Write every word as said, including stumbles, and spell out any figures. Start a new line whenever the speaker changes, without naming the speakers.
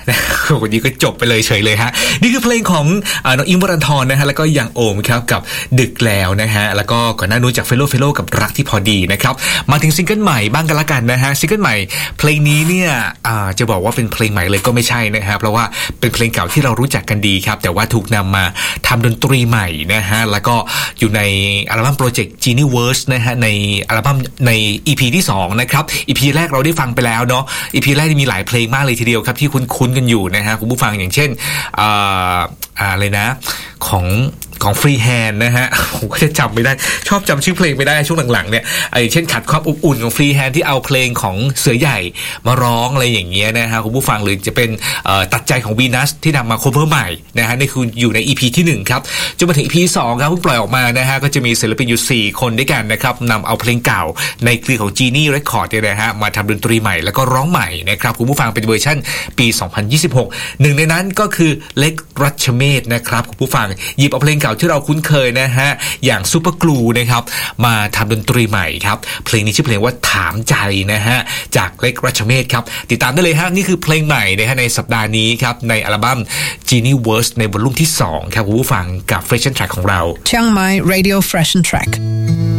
วันนี้ก็จบไปเลยเฉยเลยฮะนี่คือเพลงของน้องอิมวรันทรนะฮะแล้วก็ยังโอมครับกับดึกแล้วนะฮะแล้วก็ก่อนหน้านู้นจากเฟโลเฟโลกับรักที่พอดีนะครับมาถึงซิงเกิลใหม่บ้างกันละกันนะฮะซิงเกิลใหม่เพลงนี้เนี่ยจะบอกว่าเป็นเพลงใหม่เลยก็ไม่ใช่นะฮะเพราะว่าเป็นเพลงเก่าที่เรารู้จักกันดีครับแต่ว่าถูกนำมาทำดนตรีใหม่นะฮะแล้วก็อยู่ในอัลบั้มโปรเจกต์ Genieverse นะฮะในอัลบั้มใน อี พี ที่สองนะครับ อี พี แรกเราได้ฟังไปแล้วเนาะ อี พี แรกมีหลายเพลงมากเลยทีเดียวครับที่คุ้นๆกันอยู่นะฮะคุณผู้ฟังอย่างเช่นอ่าอะไรนะของของฟรีแฮนด์นะฮะผมก็จะจำไม่ได้ชอบจำชื่อเพลงไม่ได้ช่วงหลังๆเนี่ยไอ้เช่นขัดความอบอุ่นของฟรีแฮนด์ที่เอาเพลงของเสือใหญ่มาร้องอะไรอย่างเงี้ยนะฮะคุณผู้ฟังหรือจะเป็นตัดใจของวีนัสที่นำมา cover ใหม่นะฮะนี่คืออยู่ใน อี พี ที่หนึ่งครับจนมาถึง อี พี สองครับเพิ่งปล่อยออกมานะฮะก็จะมีศิลปินอยู่สี่คนด้วยกันนะครับนำเอาเพลงเก่าในเครือของ Genie Record เนี่ยนะฮะมาทำดนตรีใหม่แล้วก็ร้องใหม่นะครับคุณผู้ฟังเป็นเวอร์ชั่นปีสองพันยี่สิบหกหนึ่งในนั้นก็คือเล็กรัชเมธนะครับคุณผู้ฟังหยิบเอาเพลงเก่าที่เราคุ้นเคยนะฮะอย่างซูเปอร์กลูนะครับมาทำดนตรีใหม่ครับเพลงนี้ชื่อเพลงว่าถามใจนะฮะจากเล็กรัชเมธครับติดตามได้เลยฮะนี่คือเพลงใหม่นะฮะในสัปดาห์นี้ครับในอัลบั้ม Genieverse ในวอลลุ่มที่สองครับคุณผู้ฟังกับ Fresh and Track ของเรา
เชียงใหม่ Radio Fresh and Track